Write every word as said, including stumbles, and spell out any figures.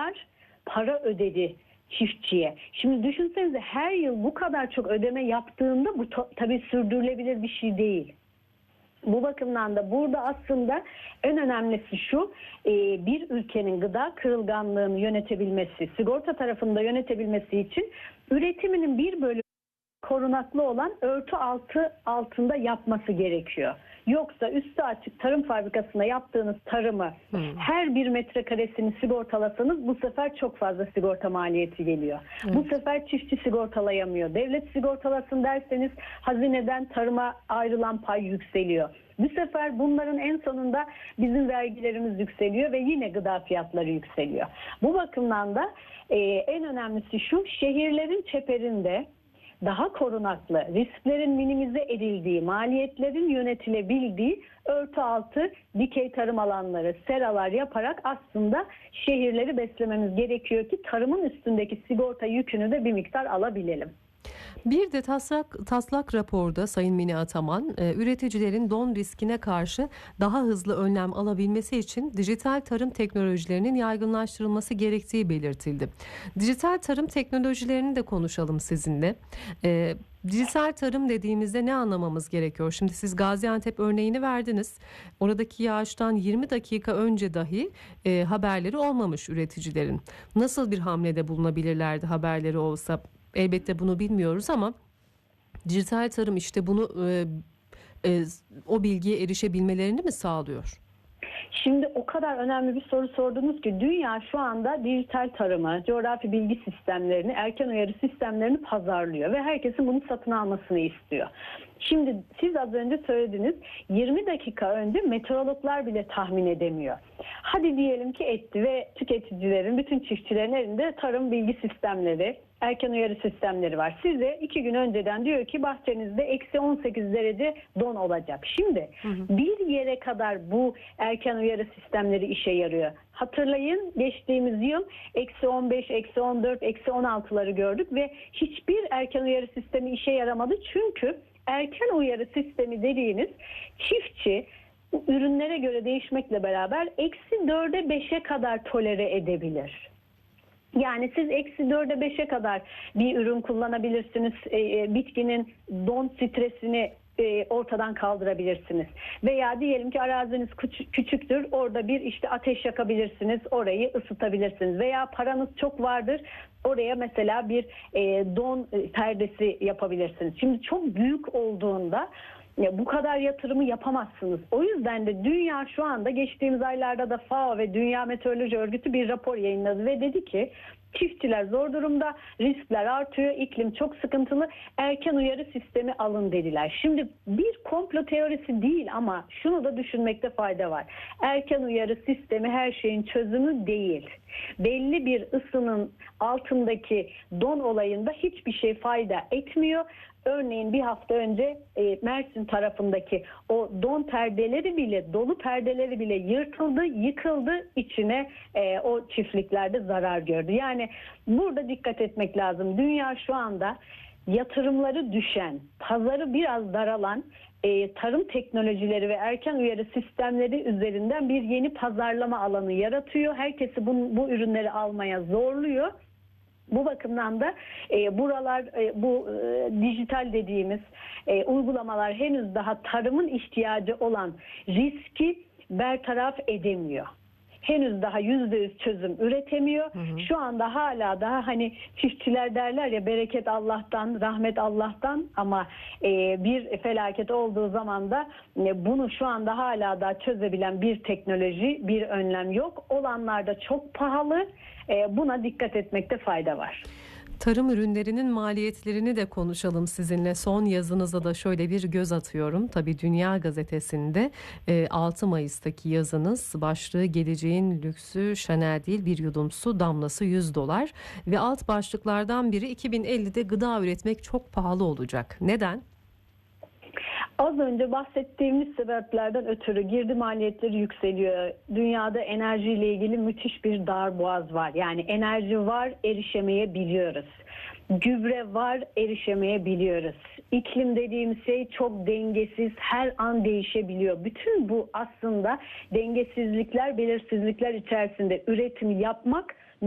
milyar para ödedi çiftçiye. Şimdi düşünsenize, her yıl bu kadar çok ödeme yaptığında bu tabii sürdürülebilir bir şey değil. Bu bakımdan da burada aslında en önemlisi şu, bir ülkenin gıda kırılganlığını yönetebilmesi, sigorta tarafında yönetebilmesi için üretiminin bir bölümü korunaklı olan örtü altı altında yapması gerekiyor. Yoksa üstü açık tarım fabrikasında yaptığınız tarımı hmm. her bir metrekaresini sigortalasanız bu sefer çok fazla sigorta maliyeti geliyor. Evet. Bu sefer çiftçi sigortalayamıyor. Devlet sigortalasın derseniz hazineden tarıma ayrılan pay yükseliyor. Bu sefer bunların en sonunda bizim vergilerimiz yükseliyor ve yine gıda fiyatları yükseliyor. Bu bakımdan da e, en önemlisi şu, şehirlerin çeperinde daha korunaklı, risklerin minimize edildiği, maliyetlerin yönetilebildiği örtü altı dikey tarım alanları, seralar yaparak aslında şehirleri beslememiz gerekiyor ki tarımın üstündeki sigorta yükünü de bir miktar alabilelim. Bir de taslak, taslak raporda Sayın Mine Ataman, e, üreticilerin don riskine karşı daha hızlı önlem alabilmesi için dijital tarım teknolojilerinin yaygınlaştırılması gerektiği belirtildi. Dijital tarım teknolojilerini de konuşalım sizinle. E, dijital tarım dediğimizde ne anlamamız gerekiyor? Şimdi siz Gaziantep örneğini verdiniz. Oradaki yağıştan yirmi dakika önce dahi e, haberleri olmamış üreticilerin. Nasıl bir hamlede bulunabilirlerdi haberleri olsa? Elbette bunu bilmiyoruz ama dijital tarım işte bunu e, e, o bilgiye erişebilmelerini mi sağlıyor? Şimdi o kadar önemli bir soru sordunuz ki dünya şu anda dijital tarımı, coğrafi bilgi sistemlerini, erken uyarı sistemlerini pazarlıyor ve herkesin bunu satın almasını istiyor. Şimdi siz az önce söylediniz, yirmi dakika önce meteorologlar bile tahmin edemiyor. Hadi diyelim ki etti ve tüketicilerin, bütün çiftçilerin elinde tarım bilgi sistemleri, erken uyarı sistemleri var. Size iki gün önceden diyor ki bahçenizde eksi on sekiz derece don olacak. Şimdi hı hı. bir yere kadar bu erken uyarı sistemleri işe yarıyor. Hatırlayın, geçtiğimiz yıl eksi on beş, eksi on dört, eksi on altıları gördük ve hiçbir erken uyarı sistemi işe yaramadı. Çünkü erken uyarı sistemi dediğiniz çiftçi ürünlere göre değişmekle beraber eksi dörde beşe kadar tolere edebilir. Yani siz eksi dörde beşe kadar bir ürün kullanabilirsiniz. E, bitkinin don stresini e, ortadan kaldırabilirsiniz. Veya diyelim ki araziniz küçük, küçüktür. Orada bir işte ateş yakabilirsiniz. Orayı ısıtabilirsiniz. Veya paranız çok vardır. Oraya mesela bir e, don perdesi yapabilirsiniz. Şimdi çok büyük olduğunda ya bu kadar yatırımı yapamazsınız. O yüzden de dünya şu anda geçtiğimiz aylarda da FAO ve Dünya Meteoroloji Örgütü bir rapor yayınladı ve dedi ki çiftçiler zor durumda, riskler artıyor, iklim çok sıkıntılı, erken uyarı sistemi alın dediler. Şimdi bir komplo teorisi değil ama şunu da düşünmekte fayda var. Erken uyarı sistemi her şeyin çözümü değil. Belli bir ısının altındaki don olayında hiçbir şey fayda etmiyor. Örneğin bir hafta önce e, Mersin tarafındaki o don perdeleri bile, dolu perdeleri bile yırtıldı, yıkıldı, içine e, o çiftliklerde zarar gördü. Yani burada dikkat etmek lazım. Dünya şu anda yatırımları düşen, pazarı biraz daralan e, tarım teknolojileri ve erken uyarı sistemleri üzerinden bir yeni pazarlama alanı yaratıyor. Herkesi bu, bu ürünleri almaya zorluyor. Bu bakımdan da e, buralar e, bu e, dijital dediğimiz e, uygulamalar henüz daha tarımın ihtiyacı olan riski bertaraf edemiyor. Henüz daha yüzde yüz çözüm üretemiyor. Hı hı. Şu anda hala daha hani çiftçiler derler ya, bereket Allah'tan, rahmet Allah'tan, ama e, bir felaket olduğu zaman da e, bunu şu anda hala daha çözebilen bir teknoloji, bir önlem yok. Olanlar da çok pahalı. E, buna dikkat etmekte fayda var. Tarım ürünlerinin maliyetlerini de konuşalım sizinle. Son yazınıza da şöyle bir göz atıyorum. Tabii Dünya Gazetesi'nde altı Mayıs'taki yazınız başlığı geleceğin lüksü Chanel değil bir yudum su damlası yüz dolar ve alt başlıklardan biri iki bin ellide gıda üretmek çok pahalı olacak. Neden? Az önce bahsettiğimiz sebeplerden ötürü girdi maliyetleri yükseliyor. Dünyada enerjiyle ilgili müthiş bir darboğaz var. Yani enerji var, erişemeyebiliyoruz. Gübre var, erişemeyebiliyoruz. İklim dediğimiz şey çok dengesiz, her an değişebiliyor. Bütün bu aslında dengesizlikler, belirsizlikler içerisinde üretim yapmak